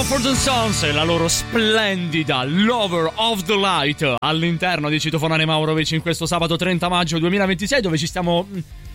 Mumford & Sons e la loro splendida Lover of the Light all'interno di Citofonare Maurovic in questo sabato 30 maggio 2026, dove ci stiamo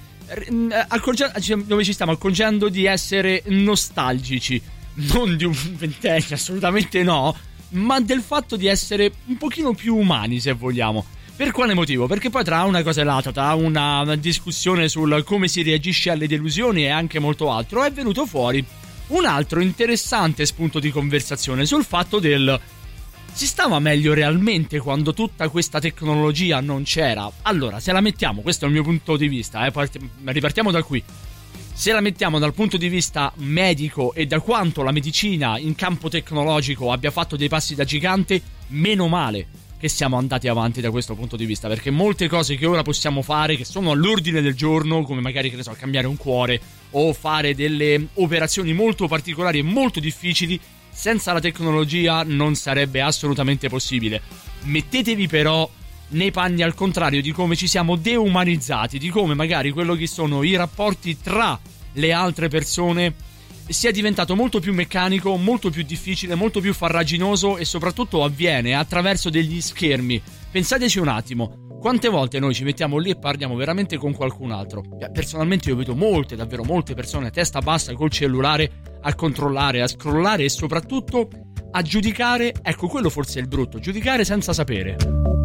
accorgendo di essere nostalgici, non di un ventennio, assolutamente no, ma del fatto di essere un pochino più umani, se vogliamo. Per quale motivo? Perché poi tra una cosa e l'altra, tra una discussione sul come si reagisce alle delusioni e anche molto altro, è venuto fuori un altro interessante spunto di conversazione sul fatto del si stava meglio realmente quando tutta questa tecnologia non c'era. Allora, se la mettiamo, questo è il mio punto di vista, ripartiamo da qui. Se la mettiamo dal punto di vista medico e da quanto la medicina in campo tecnologico abbia fatto dei passi da gigante, meno male che siamo andati avanti da questo punto di vista, perché molte cose che ora possiamo fare, che sono all'ordine del giorno, come magari, che ne so, cambiare un cuore o fare delle operazioni molto particolari e molto difficili, senza la tecnologia non sarebbe assolutamente possibile. Mettetevi però nei panni al contrario di come ci siamo deumanizzati, di come magari quello che sono i rapporti tra le altre persone sia diventato molto più meccanico, molto più difficile, molto più farraginoso e soprattutto avviene attraverso degli schermi. Pensateci un attimo, quante volte noi ci mettiamo lì e parliamo veramente con qualcun altro? Personalmente io vedo davvero molte persone a testa bassa col cellulare a controllare, a scrollare e soprattutto a giudicare. Ecco, quello forse è il brutto, giudicare senza sapere.